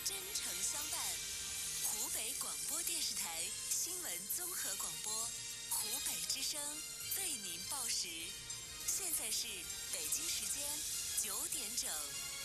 真诚相伴。湖北广播电视台新闻综合广播，湖北之声为您报时。现在是北京时间9点整。